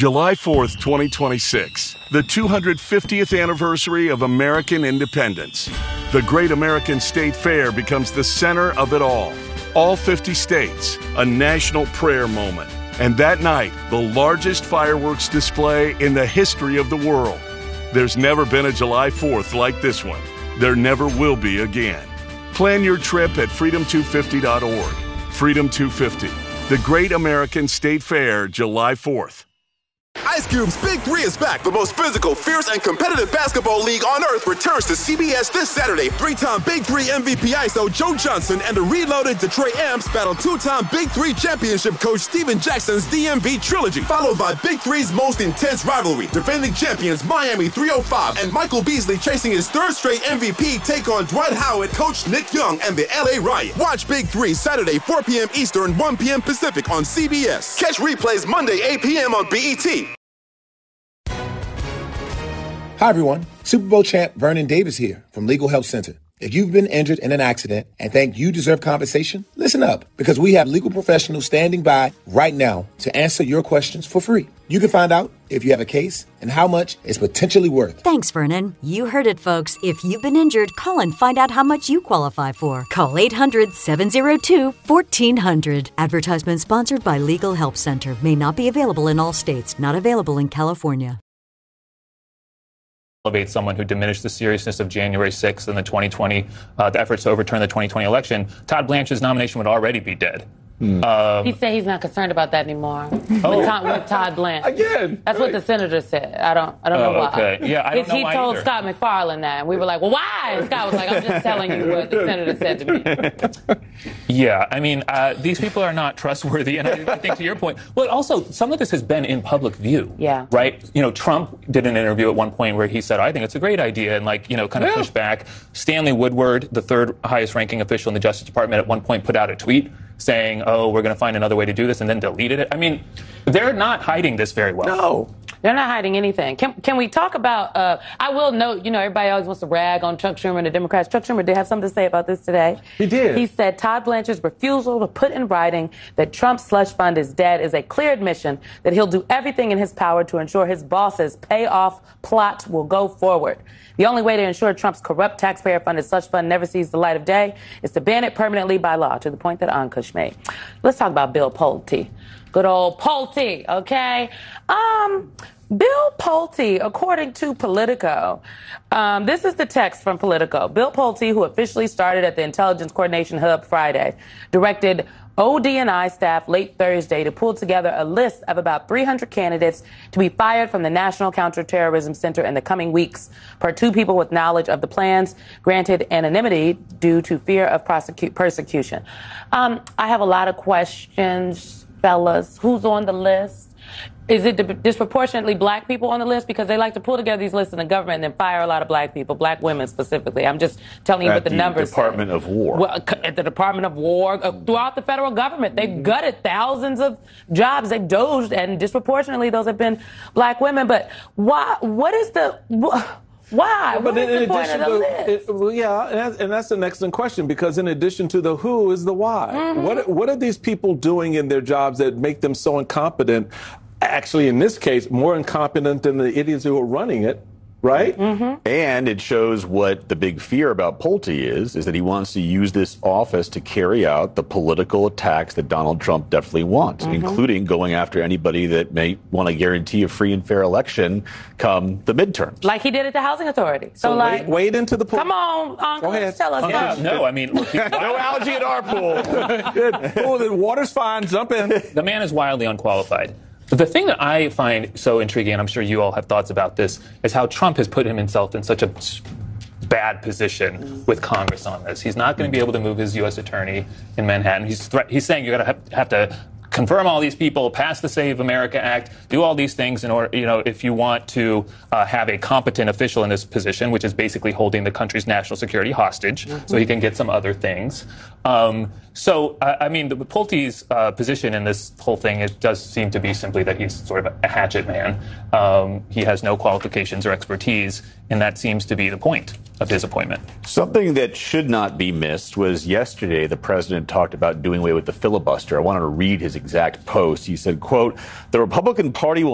July 4th, 2026, the 250th anniversary of American independence. The Great American State Fair becomes the center of it all. All 50 states, a national prayer moment. And that night, the largest fireworks display in the history of the world. There's never been a July 4th like this one. There never will be again. Plan your trip at freedom250.org. Freedom 250, the Great American State Fair, July 4th. Ice Cube's Big Three is back. The most physical, fierce, and competitive basketball league on earth returns to CBS this Saturday. Three-time Big Three MVP ISO Joe Johnson and the reloaded Detroit Amps battle two-time Big Three championship coach Steven Jackson's DMV trilogy, followed by Big Three's most intense rivalry. Defending champions Miami 305 and Michael Beasley chasing his third straight MVP take on Dwight Howard, coach Nick Young, and the LA Riot. Watch Big Three Saturday, 4 p.m. Eastern, 1 p.m. Pacific on CBS. Catch replays Monday, 8 p.m. on BET. Hi, everyone. Super Bowl champ Vernon Davis here from Legal Help Center. If you've been injured in an accident and think you deserve compensation, listen up, because we have legal professionals standing by right now to answer your questions for free. You can find out if you have a case and how much it's potentially worth. Thanks, Vernon. You heard it, folks. If you've been injured, call and find out how much you qualify for. Call 800-702-1400. Advertisement sponsored by Legal Help Center. May not be available in all states. Not available in California. Elevate someone who diminished the seriousness of January 6th and the efforts to overturn the 2020 election, Todd Blanche's nomination would already be dead. He said he's not concerned about that anymore. With Todd Blanche. Again. That's what the senator said. I don't know why. Okay. Yeah, I don't know why He told either. Scott McFarlane that, and we were like, well, why? And Scott was like, I'm just telling you what the senator said to me. Yeah, I mean, these people are not trustworthy, and I think to your point, well, also, some of this has been in public view. Yeah. Right? You know, Trump did an interview at one point where he said, I think it's a great idea, and kind of pushed back. Stanley Woodward, the third highest ranking official in the Justice Department, at one point put out a tweet saying, oh, we're going to find another way to do this, and then deleted it. I mean, they're not hiding this very well. No. They're not hiding anything. Can we talk about, I will note, everybody always wants to rag on Chuck Schumer and the Democrats. Chuck Schumer did have something to say about this today. He did. He said Todd Blanche's refusal to put in writing that Trump's slush fund is dead is a clear admission that he'll do everything in his power to ensure his boss's payoff plot will go forward. The only way to ensure Trump's corrupt taxpayer-funded slush fund never sees the light of day is to ban it permanently by law, to the point that Ankush made. Let's talk about Bill Pulte. Good old Pulte, okay? Bill Pulte, according to Politico, this is the text from Politico. Bill Pulte, who officially started at the Intelligence Coordination Hub Friday, directed ODNI staff late Thursday to pull together a list of about 300 candidates to be fired from the National Counterterrorism Center in the coming weeks, per two people with knowledge of the plans, granted anonymity due to fear of persecution. I have a lot of questions, fellas. Who's on the list? Is it disproportionately black people on the list? Because they like to pull together these lists in the government and then fire a lot of black people, black women specifically. I'm just telling you what the numbers say. Department of War. Well, at the Department of War, throughout the federal government, they've gutted thousands of jobs. They've doged, and disproportionately those have been black women. But why? What is the... Why? What is the point of the list? And that's an excellent question, because in addition to the who is the why. Mm-hmm. What are these people doing in their jobs that make them so incompetent? Actually, in this case, more incompetent than the idiots who are running it. Right? Mm-hmm. And it shows what the big fear about Pulte is that he wants to use this office to carry out the political attacks that Donald Trump definitely wants, including going after anybody that may want to guarantee a free and fair election come the midterms. Like he did at the Housing Authority. So wade into the pool. Come on, Uncle, tell us something. No, I mean, look, no algae in our pool. Pool, the water's fine. Jump in. The man is wildly unqualified. The thing that I find so intriguing, and I'm sure you all have thoughts about this, is how Trump has put himself in such a bad position with Congress on this. He's not going to be able to move his U.S. attorney in Manhattan. He's saying you're going to have to confirm all these people, pass the Save America Act, do all these things in order, if you want to have a competent official in this position, which is basically holding the country's national security hostage, so he can get some other things. The Pulte's position in this whole thing, it does seem to be simply that he's sort of a hatchet man. He has no qualifications or expertise, and that seems to be the point of his appointment. Something that should not be missed was yesterday the president talked about doing away with the filibuster. I wanted to read his exact post. He said, quote, "The Republican Party will